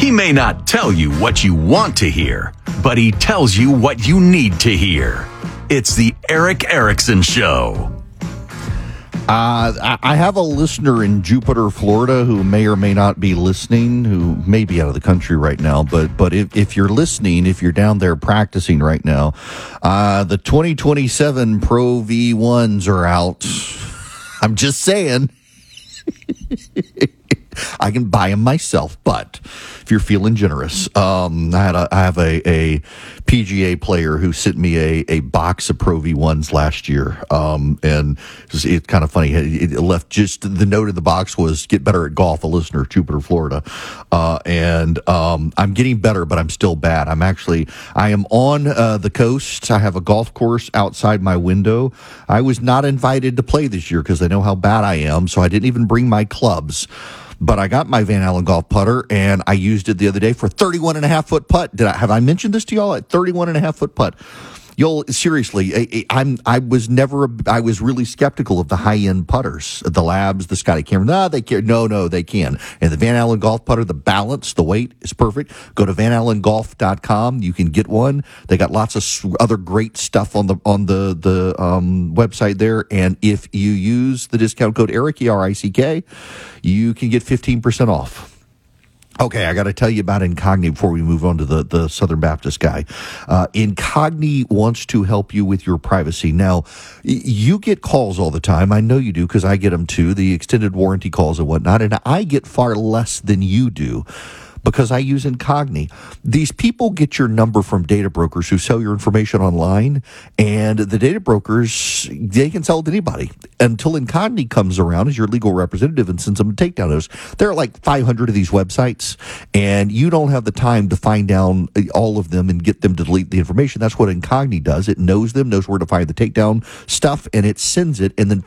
He may not tell you what you want to hear, but he tells you what you need to hear. It's the Erick Erickson Show. I have a listener in Jupiter, Florida, who may or may not be listening, who may be out of the country right now. But if you're listening, if you're down there practicing right now, the 2027 Pro V1s are out. I'm just saying. I can buy them myself, but if you're feeling generous, I have a PGA player who sent me a box of Pro V1s last year, and it's kind of funny. It left just the note in the box was "Get better at golf." A listener, Jupiter, Florida, and I'm getting better, but I'm still bad. I am on the coast. I have a golf course outside my window. I was not invited to play this year because I know how bad I am, so I didn't even bring my clubs. But I got my Van Allen golf putter, and I used it the other day for 31.5-foot putt. Have I mentioned this to y'all? At 31.5-foot putt. Seriously, I was really skeptical of the high-end putters, the Labs, the Scotty Cameron. They can. No, they can. And the Van Allen golf putter, the balance, the weight is perfect. Go to vanallengolf.com. You can get one. They got lots of other great stuff on the website there. And if you use the discount code ERICK, ERICK, you can get 15% off. Okay, I got to tell you about Incogni before we move on to the Southern Baptist guy. Incogni wants to help you with your privacy. Now, you get calls all the time. I know you do because I get them too, the extended warranty calls and whatnot, and I get far less than you do because I use Incogni. These people get your number from data brokers who sell your information online, and the data brokers, they can sell it to anybody until Incogni comes around as your legal representative and sends them a takedown notice. There are like 500 of these websites, and you don't have the time to find down all of them and get them to delete the information. That's what Incogni does. It knows them, knows where to find the takedown stuff, and it sends it, and then